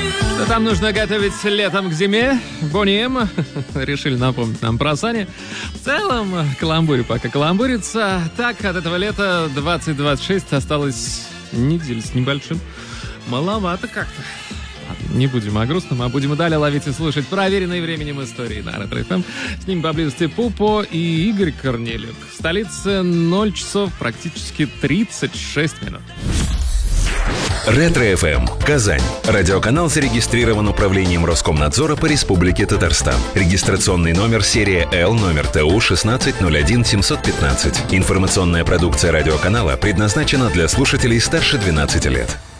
Что там нужно готовить летом к зиме? Бонни решили напомнить нам про сани. В целом, каламбур пока каламбурится. Так, от этого лета 2026 осталось недель с небольшим. Маловато как-то. Ладно, не будем о грустном, а будем и далее ловить и слушать проверенные временем истории на Ретро-ФМ. С ним поблизости Пупо и Игорь Корнелюк. В столице 0 часов практически 36 минут. Ретро-ФМ. Казань. Радиоканал зарегистрирован управлением Роскомнадзора по Республике Татарстан. Регистрационный номер серия Л, номер ТУ 1601715. Информационная продукция радиоканала предназначена для слушателей старше 12 лет.